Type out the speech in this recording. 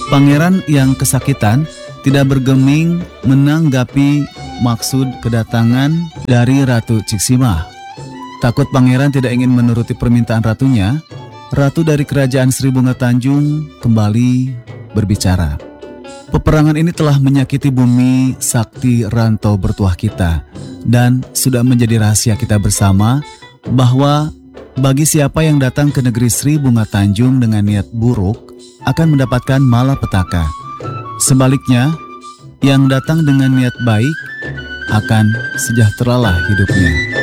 Pangeran yang kesakitan tidak bergeming menanggapi maksud kedatangan dari Ratu Ciksimah. Takut pangeran tidak ingin menuruti permintaan ratunya, Ratu dari kerajaan Sri Bunga Tanjung kembali berbicara. Peperangan ini telah menyakiti bumi sakti rantau bertuah kita, dan sudah menjadi rahasia kita bersama bahwa bagi siapa yang datang ke negeri Sri Bunga Tanjung dengan niat buruk akan mendapatkan malapetaka. Sebaliknya, yang datang dengan niat baik akan sejahteralah hidupnya.